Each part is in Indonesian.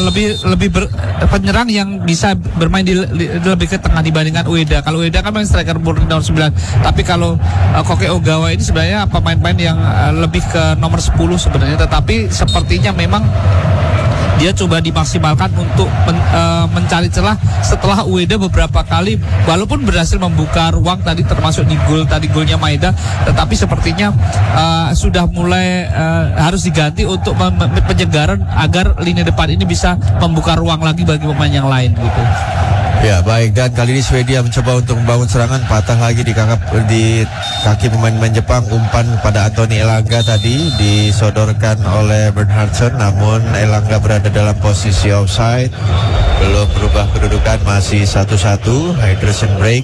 penyerang yang bisa bermain lebih ke tengah dibandingkan Ueda. Kalau Ueda kan main striker murni nomor 9, tapi kalau Koke Ogawa ini sebenarnya pemain-pemain yang lebih ke nomor 10 sebenarnya, tetapi sepertinya memang dia coba dimaksimalkan untuk mencari celah setelah Ueda beberapa kali walaupun berhasil membuka ruang tadi, termasuk di golnya Maeda, tetapi sepertinya sudah mulai harus diganti untuk penyegaran agar lini depan ini bisa membuka ruang lagi bagi pemain yang lain gitu. Ya baik, dan kali ini Swedia mencoba untuk membangun serangan, patah lagi di kaki pemain-pemain Jepang. Umpan pada Anthony Elanga tadi disodorkan oleh Bernhardsson, namun Elanga berada dalam posisi offside, belum berubah kedudukan, masih 1-1. Hydration break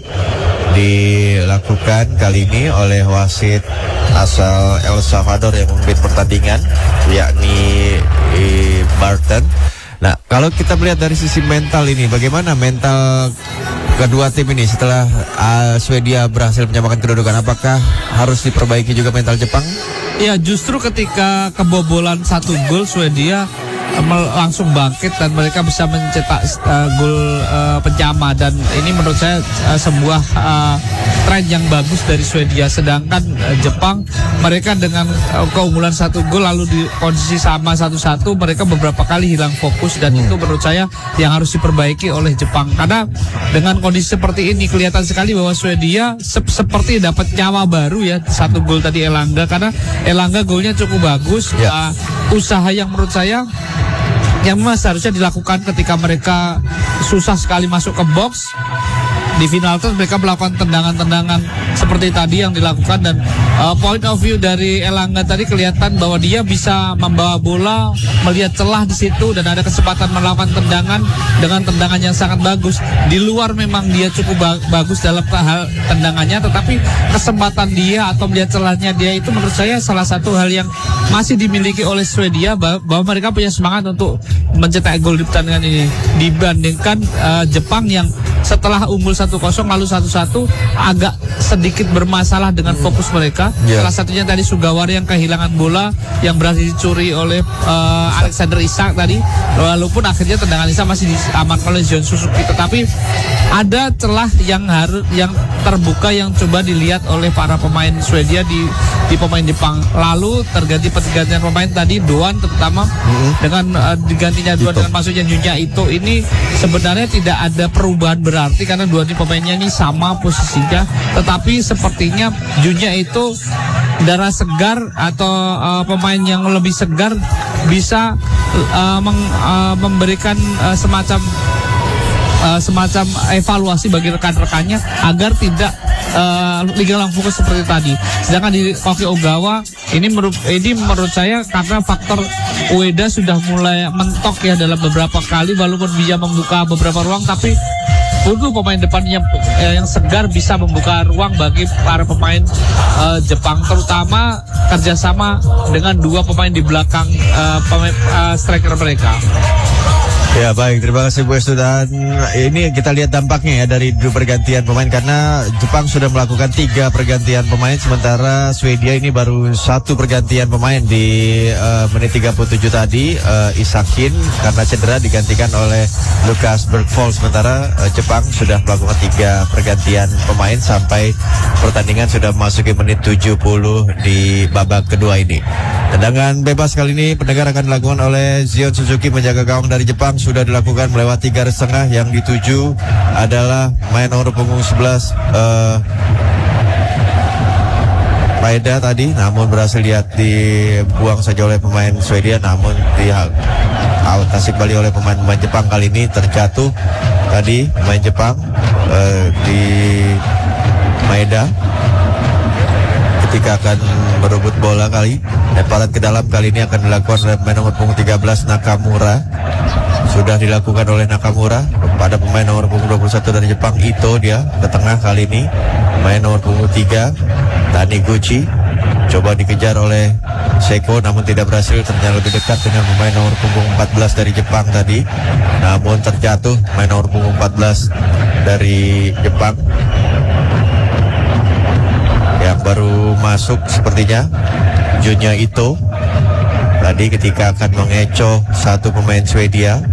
dilakukan kali ini oleh wasit asal El Salvador yang memimpin pertandingan, yakni Barton. Nah, kalau kita melihat dari sisi mental ini, bagaimana mental kedua tim ini setelah Swedia berhasil menyamakan kedudukan? Apakah harus diperbaiki juga mental Jepang? Ya, justru ketika kebobolan 1 gol, Swedia langsung bangkit dan mereka bisa mencetak gol penyama, dan ini menurut saya sebuah tren yang bagus dari Swedia. Sedangkan Jepang, mereka dengan keunggulan 1 gol lalu di posisi sama 1-1, mereka beberapa kali hilang fokus, dan itu menurut saya yang harus diperbaiki oleh Jepang, karena dengan kondisi seperti ini kelihatan sekali bahwa Swedia seperti dapat nyawa baru ya. 1 gol tadi Elanga, karena Elanga golnya cukup bagus. Usaha yang menurut saya yang memang seharusnya dilakukan ketika mereka susah sekali masuk ke box di final, terus mereka melakukan tendangan-tendangan seperti tadi yang dilakukan, dan point of view dari Elanga tadi kelihatan bahwa dia bisa membawa bola, melihat celah di situ, dan ada kesempatan melakukan tendangan dengan tendangan yang sangat bagus. Di luar memang dia cukup bagus dalam hal tendangannya, tetapi kesempatan dia atau melihat celahnya dia itu menurut saya salah satu hal yang masih dimiliki oleh Swedia, bahwa mereka punya semangat untuk mencetak gol di pertandingan ini dibandingkan Jepang yang setelah unggul 1-0 lalu 1-1 agak sedikit bermasalah dengan fokus mereka. Salah satunya tadi Sugawara yang kehilangan bola yang berhasil dicuri oleh Alexander Isak tadi, walaupun akhirnya tendangan Isak masih diamankan oleh John Suzuki, tetapi ada celah yang terbuka yang coba dilihat oleh para pemain Swedia di pemain Jepang. Lalu terganti pergantian pemain tadi, Doan terutama dengan digantinya Doan dengan masuknya Junya Ito, ini sebenarnya tidak ada perubahan berarti karena dua pemainnya ini sama posisinya, tetapi sepertinya Junya Ito darah segar atau pemain yang lebih segar bisa memberikan semacam evaluasi bagi rekan-rekannya agar tidak hilang fokus seperti tadi. Sedangkan di Koke Ogawa ini menurut saya karena faktor Ueda sudah mulai mentok ya dalam beberapa kali, walaupun dia membuka beberapa ruang, tapi untuk pemain depannya yang segar bisa membuka ruang bagi para pemain Jepang, terutama kerjasama dengan dua pemain di belakang striker mereka. Ya baik, terima kasih Bu Estu. Dan ini kita lihat dampaknya ya dari dua pergantian pemain, karena Jepang sudah melakukan 3 pergantian pemain, sementara Swedia ini baru 1 pergantian pemain di menit 37 tadi. Isakin karena cedera digantikan oleh Lukas Bergvold, sementara Jepang sudah melakukan 3 pergantian pemain sampai pertandingan sudah memasuki menit 70 di babak kedua ini. Tendangan bebas kali ini pendengar akan dilakukan oleh Zion Suzuki menjaga gawang dari Jepang. Sudah dilakukan melewati garis tengah, yang dituju adalah main nomor punggung 11 Maeda tadi, namun berhasil dibuang saja oleh pemain Swedia, namun diatasi kembali oleh pemain Jepang. Kali ini terjatuh tadi pemain Jepang di Maeda ketika akan merebut bola. Lemparan ke dalam kali ini akan dilakukan oleh pemain nomor punggung 13 Nakamura. Sudah dilakukan oleh Nakamura pada pemain nomor punggung 21 dari Jepang, Ito. Dia ke tengah kali ini. Pemain nomor punggung 3 Taniguchi coba dikejar oleh Seko, namun tidak berhasil. Ternyata lebih dekat dengan pemain nomor punggung 14 dari Jepang tadi, namun terjatuh pemain nomor punggung 14 dari Jepang yang baru masuk sepertinya, Junya Ito tadi ketika akan mengecoh satu pemain Swedia.